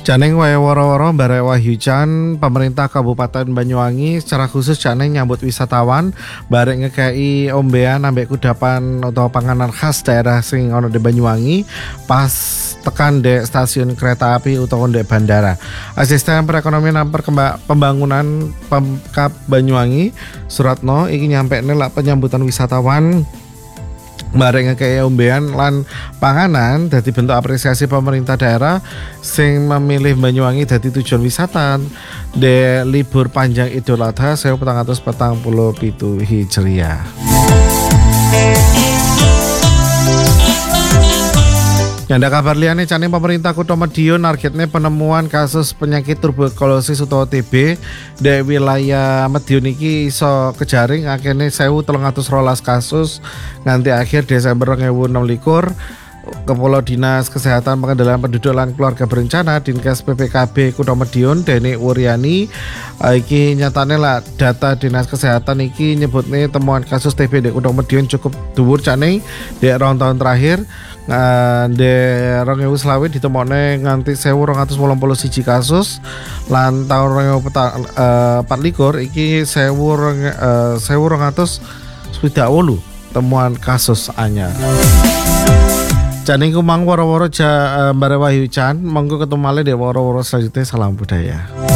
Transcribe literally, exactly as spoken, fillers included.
Caneng wae woro-woro barek Wahyu Chan, pemerintah Kabupaten Banyuwangi secara khusus Caneng nyambut wisatawan barek ngekei ombean ambek kudapan atau panganan khas daerah sing ono di Banyuwangi pas tekan de stasiun kereta api utawa de bandara. Asisten Perekonomian dan Perkemba- Pembangunan Pemkab Banyuwangi Suratno iki nyampe nelak penyambutan wisatawan bareng ngekei ombean lan panganan dadi bentuk apresiasi pemerintah daerah sing memilih Banyuwangi dadi tujuan wisata de libur panjang Idul Adha seribu empat ratus empat puluh tujuh Hijriah. Yang ada kabar liane Caneng pemerintah Kutha Madiun nargetnya penemuan kasus penyakit tuberkulosis atau T B di wilayah Madiun iki iso kejaring akhirnya seribu tiga ratus dua belas kasus nganti akhir Desember dua ribu enam belas. Kepala Dinas Kesehatan Pengendalian Penduduk lan Keluarga Berencana Dinkes P P K B Kutha Madiun Deni Wuryani iki nyatane lah data Dinas Kesehatan iki nyebutnya temuan kasus T B di Kutha Madiun cukup dhuwur Caneng di rong tahun terakhir. Nah, di rong ewu selawe ditemokne nganti seribu dua ratus delapan puluh satu kasus lan tahun rong ewu empat likur iki seribu dua ratus swidak wolu temuan kasus anyar. Caneng kumang woro-woro ja uh, Mbare Wahyu Chan monggo ketemu malih di woro-woro selanjutnya. Salam budaya.